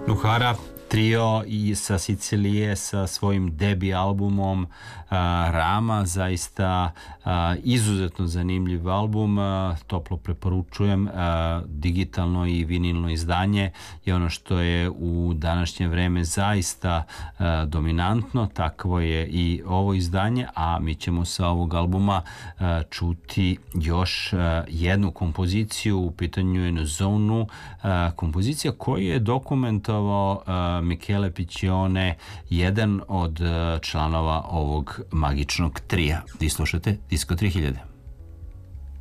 Nuhara trio i sa Sicilije sa svojim debi albumom Rama, zaista izuzetno zanimljiv album, toplo preporučujem. Digitalno i vinilno izdanje je ono što je u današnje vreme zaista dominantno, takvo je i ovo izdanje, a mi ćemo sa ovog albuma čuti još jednu kompoziciju. U pitanju je Zonu, kompozicija koju je dokumentovao Michele Piccione, jedan od članova ovog magičnog trija. Vi slušate Disco 3000.